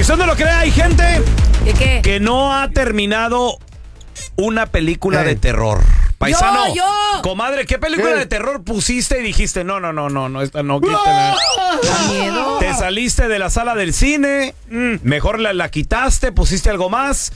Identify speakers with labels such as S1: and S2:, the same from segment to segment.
S1: Aunque usted no lo crea, hay gente
S2: ¿Qué?
S1: que no ha terminado una película de terror. Paisano,
S2: yo.
S1: Comadre, ¿qué película de terror pusiste y dijiste, no, esta no, quítala?
S2: ¿Da miedo?
S1: Te saliste de la sala del cine, mejor la quitaste, pusiste algo más.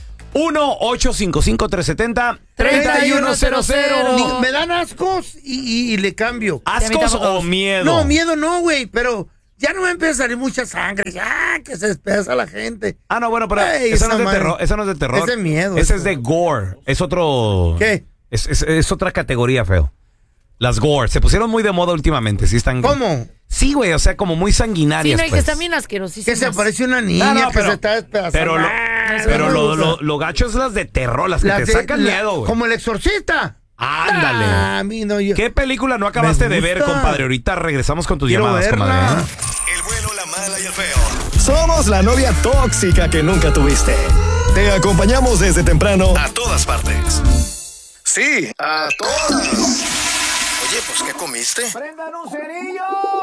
S1: 1-855-370-3100.
S3: Me dan ascos y le cambio.
S1: ¿Ascos o miedo?
S3: No, miedo no, güey, pero ya no me empieza a salir mucha sangre. Ya, que se despeza la gente.
S1: Ah, no, bueno, pero eso no es de terror. Eso no es de terror.
S3: Es de miedo.
S1: Ese es de gore. Es otro...
S3: ¿Qué?
S1: Es otra categoría, feo. Las gore. Se pusieron muy de moda últimamente. Sí están...
S3: ¿Cómo?
S1: Sí, güey, o sea, como muy sanguinarias.
S2: Sí, no, y que están bien asquerosísimas.
S3: Que se aparece una niña que se está despedazando.
S1: Pero lo gacho es las de terror, las que te sacan miedo, güey.
S3: Como El Exorcista.
S1: Ándale.
S3: A mí no,
S1: ¿Qué película no acabaste de ver, compadre? Ahorita regresamos con tus
S3: Quiero
S1: llamadas,
S3: verla.
S1: comadre.
S4: El bueno, la mala y el feo.
S5: Somos la novia tóxica que nunca tuviste. Te acompañamos desde temprano
S4: A todas partes. Sí, a todas. Oye, pues, ¿qué comiste?
S3: ¡Prendan un cerillo!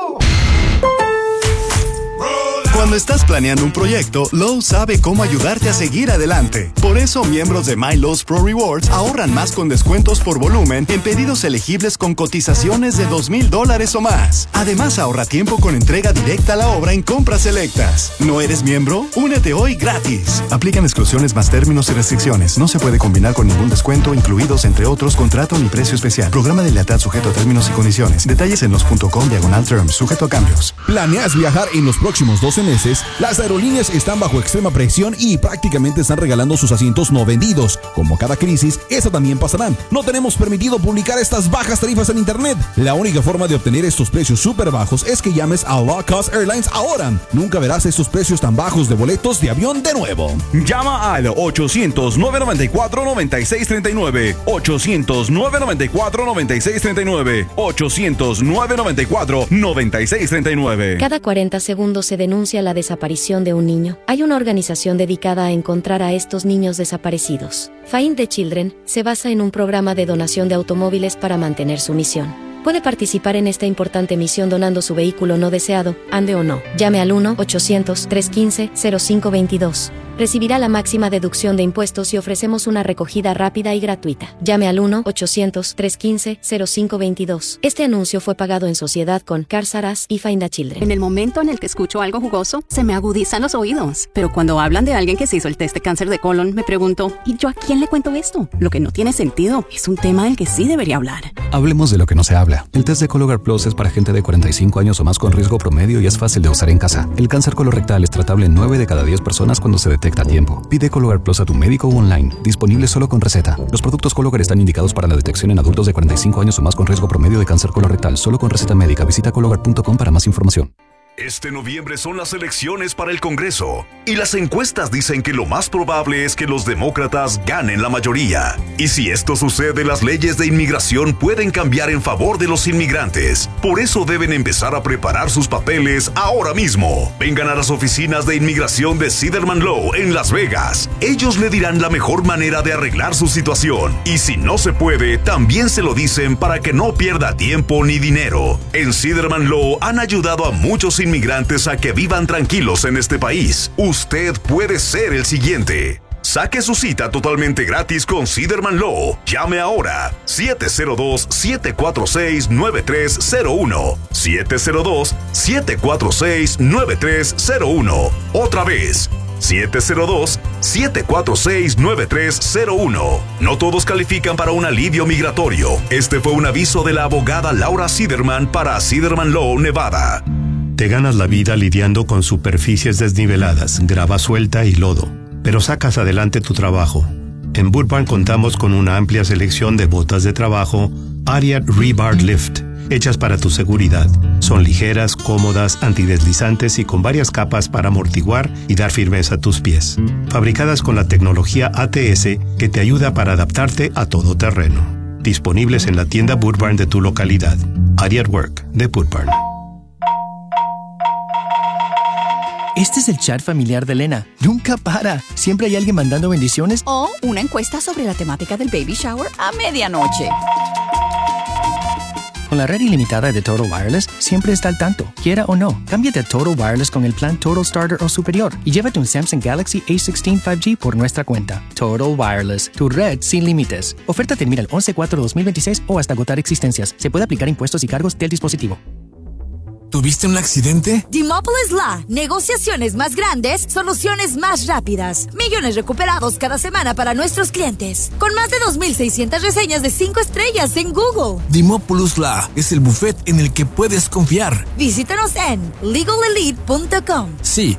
S5: Cuando estás planeando un proyecto, Lowe's sabe cómo ayudarte a seguir adelante. Por eso, miembros de My Lowe's Pro Rewards ahorran más con descuentos por volumen en pedidos elegibles con cotizaciones de $2,000 o más. Además, ahorra tiempo con entrega directa a la obra en compras selectas. ¿No eres miembro? Únete hoy gratis. Aplican exclusiones más términos y restricciones. No se puede combinar con ningún descuento, incluidos entre otros contrato ni precio especial. Programa de lealtad sujeto a términos y condiciones. Detalles en los.com/terms, sujeto a cambios.
S6: ¿Planeas viajar en los próximos 12 meses? Las aerolíneas están bajo extrema presión y prácticamente están regalando sus asientos no vendidos. Como cada crisis, esa también pasará. No tenemos permitido publicar estas bajas tarifas en internet. La única forma de obtener estos precios súper bajos es que llames a Low Cost Airlines ahora. Nunca verás estos precios tan bajos de boletos de avión de nuevo.
S7: Llama al 800-994-9639. 800-994-9639. 800-994-9639.
S8: Cada 40 segundos se denuncia la desaparición de un niño. Hay una organización dedicada a encontrar a estos niños desaparecidos. Find the Children se basa en un programa de donación de automóviles para mantener su misión. Puede participar en esta importante misión donando su vehículo no deseado, ande o no. Llame al 1-800-315-0522. Recibirá la máxima deducción de impuestos y ofrecemos una recogida rápida y gratuita. Llame al 1-800-315-0522. Este anuncio fue pagado en sociedad con Cars R Us y Find a Children.
S9: En el momento en el que escucho algo jugoso, se me agudizan los oídos. Pero cuando hablan de alguien que se hizo el test de cáncer de colon, me pregunto, ¿y yo a quién le cuento esto? Lo que no tiene sentido es un tema del que sí debería hablar.
S10: Hablemos de lo que no se habla. El test de Cologuard Plus es para gente de 45 años o más con riesgo promedio y es fácil de usar en casa. El cáncer colorectal es tratable en 9 de cada 10 personas cuando se detecta a tiempo. Pide Cologuard Plus a tu médico o online. Disponible solo con receta. Los productos Cologuard están indicados para la detección en adultos de 45 años o más con riesgo promedio de cáncer colorectal. Solo con receta médica. Visita Cologuard.com para más información.
S4: Este noviembre son las elecciones para el Congreso y las encuestas dicen que lo más probable es que los demócratas ganen la mayoría. Y si esto sucede, las leyes de inmigración pueden cambiar en favor de los inmigrantes. Por eso deben empezar a preparar sus papeles ahora mismo. Vengan a las oficinas de inmigración de Siderman Law en Las Vegas. Ellos le dirán la mejor manera de arreglar su situación. Y si no se puede, también se lo dicen para que no pierda tiempo ni dinero. En Siderman Law han ayudado a muchos inmigrantes a que vivan tranquilos en este país. Usted puede ser el siguiente. Saque su cita totalmente gratis con Siderman Law. Llame ahora. 702-746-9301. 702-746-9301. Otra vez. 702-746-9301. No todos califican para un alivio migratorio. Este fue un aviso de la abogada Laura Siderman para Siderman Law, Nevada.
S11: Te ganas la vida lidiando con superficies desniveladas, grava suelta y lodo, pero sacas adelante tu trabajo. En Boot Barn contamos con una amplia selección de botas de trabajo Ariat Rebar Lift, hechas para tu seguridad. Son ligeras, cómodas, antideslizantes y con varias capas para amortiguar y dar firmeza a tus pies. Fabricadas con la tecnología ATS que te ayuda para adaptarte a todo terreno. Disponibles en la tienda Boot Barn de tu localidad. Ariat Work de Boot Barn.
S12: Este es el chat familiar de Elena. Nunca para. Siempre hay alguien mandando bendiciones.
S9: O una encuesta sobre la temática del baby shower a medianoche.
S12: Con la red ilimitada de Total Wireless, siempre está al tanto, quiera o no. Cámbiate a Total Wireless con el plan Total Starter o superior y llévate un Samsung Galaxy A16 5G por nuestra cuenta. Total Wireless, tu red sin límites. Oferta termina el 11/4/2026 o hasta agotar existencias. Se puede aplicar impuestos y cargos del dispositivo.
S13: ¿Tuviste un accidente?
S14: D-Mobile es la negociaciones más grandes, soluciones más rápidas. Millones recuperados cada semana para nuestros clientes. Con más de 2,600 reseñas de 5 estrellas en Google.
S13: D-Mobile La es el buffet en el que puedes confiar.
S14: Visítanos en legalelite.com.
S13: Sí,